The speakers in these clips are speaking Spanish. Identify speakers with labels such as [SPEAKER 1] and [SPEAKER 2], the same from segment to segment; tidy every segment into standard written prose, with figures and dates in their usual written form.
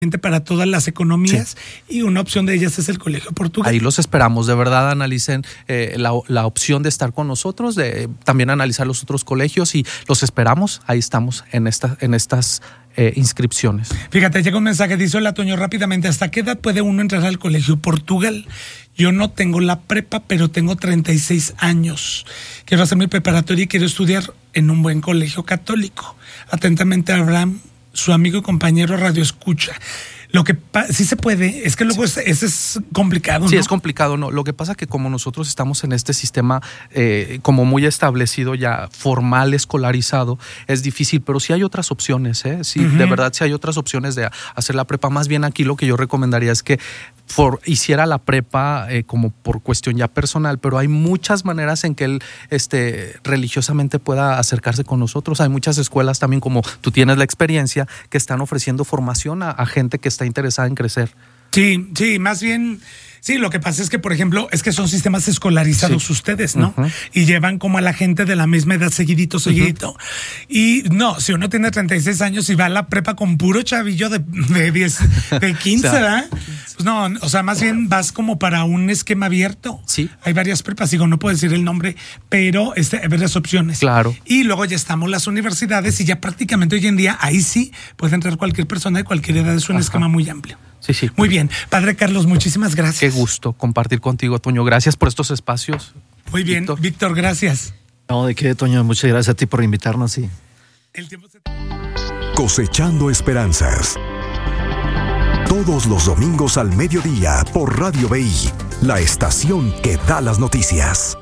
[SPEAKER 1] para todas las economías, sí. Y una opción de ellas es el Colegio Portugal.
[SPEAKER 2] Ahí los esperamos, de verdad analicen la opción de estar con nosotros, de también analizar los otros colegios y los esperamos, ahí estamos en estas inscripciones.
[SPEAKER 1] Fíjate, llega un mensaje, dice: hola Toño, rápidamente, ¿hasta qué edad puede uno entrar al Colegio Portugal? Yo no tengo la prepa, pero tengo 36 años. Quiero hacer mi preparatoria y quiero estudiar en un buen colegio católico. Atentamente, Abraham, su amigo y compañero Radio Escucha. Lo que sí se puede, es que luego ese es complicado, ¿no?
[SPEAKER 2] Sí, es complicado, ¿no? Lo que pasa es que como nosotros estamos en este sistema como muy establecido, ya formal, escolarizado, es difícil, pero sí hay otras opciones, ¿eh? Sí, de verdad sí hay otras opciones de hacer la prepa. Más bien aquí lo que yo recomendaría es que hiciera la prepa como por cuestión ya personal, pero hay muchas maneras en que él religiosamente pueda acercarse con nosotros. Hay muchas escuelas también, como tú tienes la experiencia, que están ofreciendo formación a gente que está interesada en crecer.
[SPEAKER 1] Sí, más bien, sí, lo que pasa es que, por ejemplo, es que son sistemas escolarizados ustedes, ¿no? Y llevan como a la gente de la misma edad seguidito. Y no, si uno tiene 36 años y va a la prepa con puro chavillo de 15, ¿verdad? Pues no, o sea, más bien vas como para un esquema abierto.
[SPEAKER 2] Sí.
[SPEAKER 1] Hay varias prepas, digo, no puedo decir el nombre, pero hay varias opciones.
[SPEAKER 2] Claro.
[SPEAKER 1] Y luego ya estamos las universidades y ya prácticamente hoy en día ahí sí puede entrar cualquier persona de cualquier edad, es un esquema muy amplio.
[SPEAKER 2] Sí.
[SPEAKER 1] Muy bien. Padre Carlos, muchísimas gracias.
[SPEAKER 2] Qué gusto compartir contigo, Toño. Gracias por estos espacios.
[SPEAKER 1] Muy bien, Víctor, gracias.
[SPEAKER 3] No, de qué, Toño. Muchas gracias a ti por invitarnos. Sí.
[SPEAKER 4] Cosechando esperanzas. Todos los domingos al mediodía por Radio BI, la estación que da las noticias.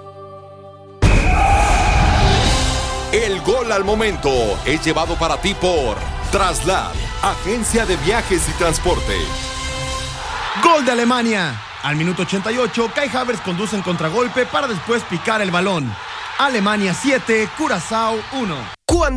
[SPEAKER 5] El gol al momento es llevado para ti por Traslad, agencia de viajes y transporte.
[SPEAKER 6] Gol de Alemania. Al minuto 88, Kai Havertz conduce en contragolpe para después picar el balón. Alemania 7, Curazao 1.